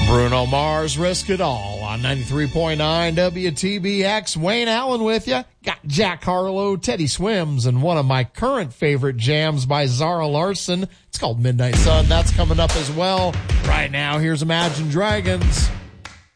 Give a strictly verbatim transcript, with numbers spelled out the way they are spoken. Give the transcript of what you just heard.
Bruno Mars, Risk It All on ninety-three point nine W T B X. Wayne Allen with you. Got Jack Harlow, Teddy Swims, and one of my current favorite jams by Zara Larsson. It's called Midnight Sun. That's coming up as well. Right now, here's Imagine Dragons.